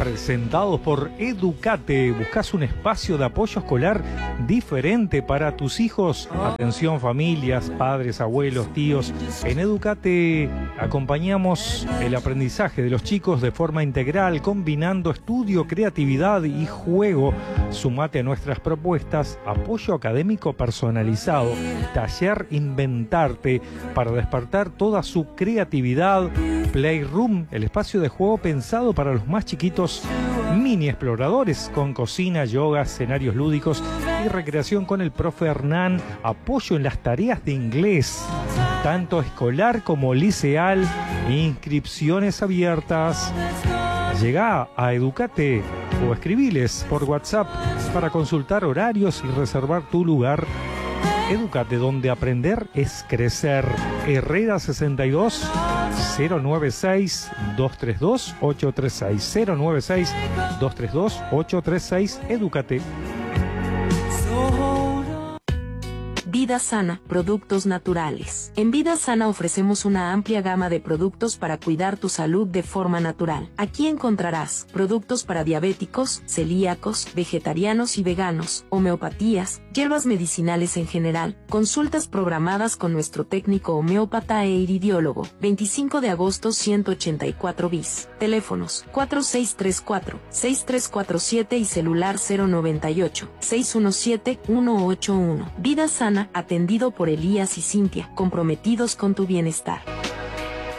Presentados por Educate. ¿Buscas un espacio de apoyo escolar diferente para tus hijos? Atención familias, padres, abuelos, tíos. En Educate acompañamos el aprendizaje de los chicos de forma integral, combinando estudio, creatividad y juego. Sumate a nuestras propuestas: apoyo académico personalizado, taller Inventarte para despertar toda su creatividad, Playroom, el espacio de juego pensado para los más chiquitos, mini exploradores con cocina, yoga, escenarios lúdicos y recreación con el profe Hernán, apoyo en las tareas de inglés, tanto escolar como liceal, inscripciones abiertas. Llegá a Educate o escribiles por WhatsApp para consultar horarios y reservar tu lugar. Educate, donde aprender es crecer. Herrera 62 096 232 836 096 232 836. Educate. Vida Sana, productos naturales. En Vida Sana ofrecemos una amplia gama de productos para cuidar tu salud de forma natural. Aquí encontrarás productos para diabéticos, celíacos, vegetarianos y veganos, homeopatías, hierbas medicinales en general, consultas programadas con nuestro técnico homeópata e iridiólogo. 25 de agosto 184 bis. Teléfonos 4634-6347 y celular 098-617-181. Vida Sana, atendido por Elías y Cintia, comprometidos con tu bienestar.